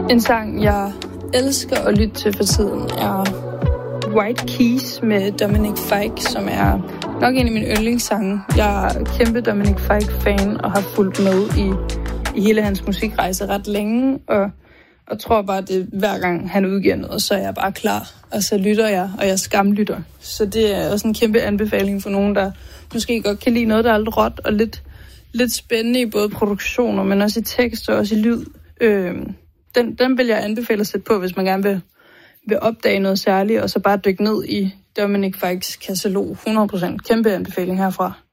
En sang, jeg elsker at lytte til for tiden, er White Keys med Dominic Fike, som er nok en af mine yndlingssange. Jeg er kæmpe Dominic Fike-fan og har fulgt med i hele hans musikrejse ret længe, og tror bare, at det hver gang han udgiver noget, så er jeg bare klar. Og så lytter jeg, og jeg skamlytter. Så det er også en kæmpe anbefaling for nogen, der måske godt kan lide noget, der er lidt råt og lidt spændende i både produktioner, men også i tekst og også i lyd. Den vil jeg anbefale at sætte på, hvis man gerne vil opdage noget særligt, og så bare dykke ned i Dominic Fikes katalog. 100% kæmpe anbefaling herfra.